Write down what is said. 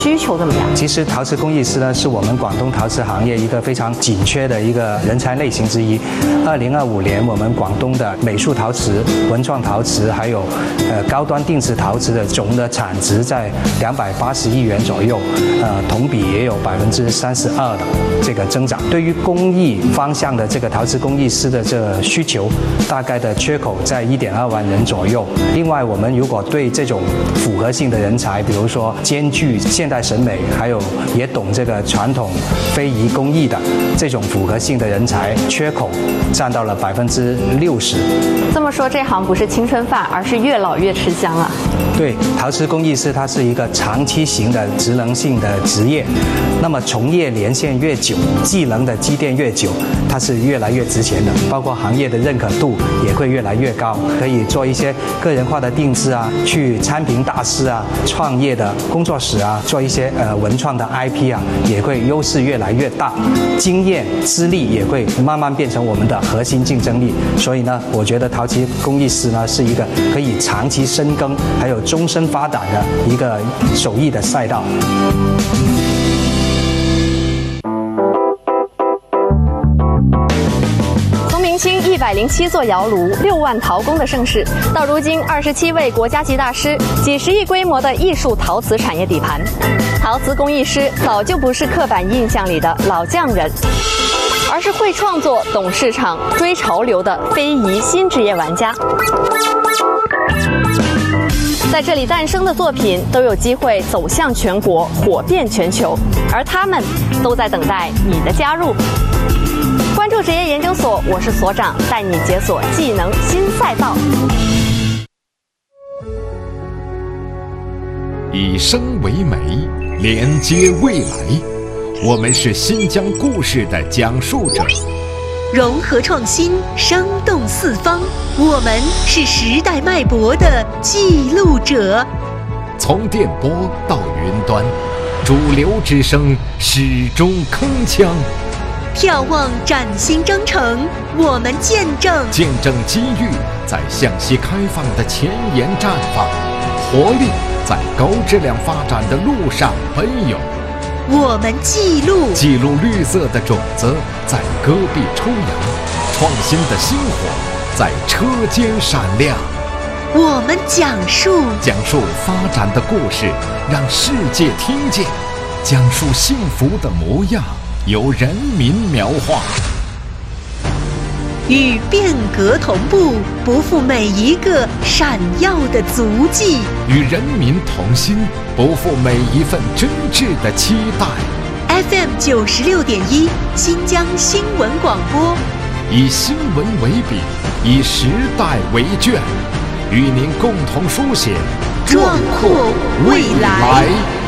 需求怎么样？ 其实陶瓷工艺师呢，是我们广东陶瓷行业一个非常紧缺的一个人才类型之一。2025年，我们广东的美术陶瓷、文创陶瓷，还有高端定制陶瓷的总的产值在280亿元左右，同比也有32%的这个增长。对于工艺方向的这个陶瓷工艺师的这个需求，大概的缺口在1.2万人左右。另外，我们如果对这种复合性的人才，比如说兼具现代审美，还有也懂这个传统非遗工艺的这种复合性的人才，缺口占到了60%。 这么说，这行不是青春饭，而是越老越吃香啊。 对，陶瓷工艺师它是一个长期型的职能性的职业，那么从业年限越久，技能的积淀越久，它是越来越值钱的，包括行业的认可度也会越来越高，可以做一些个人化的定制啊，去参评大师啊，创业的工作室啊，做一些文创的 IP 啊，也会优势越来越大，经验资历也会慢慢变成我们的核心竞争力。所以呢，我觉得陶瓷工艺师呢是一个可以长期深耕，还有终身发展的一个手艺的赛道。 107座窑炉，6万陶工的盛世，到如今27位国家级大师，几十亿规模的艺术陶瓷产业底盘，陶瓷工艺师早就不是刻板印象里的老匠人，而是会创作、懂市场、追潮流的非遗新职业玩家。在这里诞生的作品都有机会走向全国，火遍全球，而他们都在等待你的加入。关注职业研究所，我是所长，带你解锁技能新赛道。 以声为媒，连接未来。我们是新疆故事的讲述者， 融合创新，生动四方。我们是时代脉搏的记录者。 从电波到云端，主流之声始终铿锵。 眺望崭新征程，我们见证机遇在向西开放的前沿绽放，活力在高质量发展的路上奔涌。 我们记录绿色的种子在戈壁抽芽，创新的星火在车间闪亮。 我们讲述发展的故事，让世界听见，讲述幸福的模样，由人民描画， 与变革同步，不负每一个闪耀的足迹； 与人民同心，不负每一份真挚的期待。 FM 96.1，新疆新闻广播， 以新闻为笔，以时代为卷，与您共同书写壮阔未来。